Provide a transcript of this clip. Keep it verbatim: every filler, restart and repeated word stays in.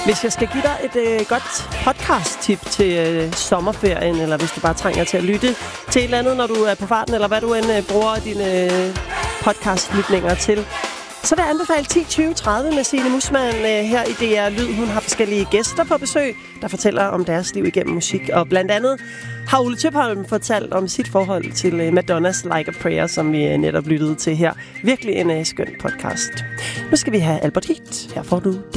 Hvis jeg skal give dig et øh, godt podcast-tip til øh, sommerferien, eller hvis du bare trænger til at lytte til et eller andet, når du er på farten, eller hvad du end øh, bruger dine øh, podcast-lytninger til, så vil jeg anbefale ti tyve tredive med Signe Mussmann øh, her i D R Lyd. Hun har forskellige gæster på besøg, der fortæller om deres liv igennem musik. Og blandt andet har Ole Tøpholm fortalt om sit forhold til øh, Madonnas Like a Prayer, som vi øh, netop lyttede til her. Virkelig en øh, skøn podcast. Nu skal vi have Albert Heat. Her får du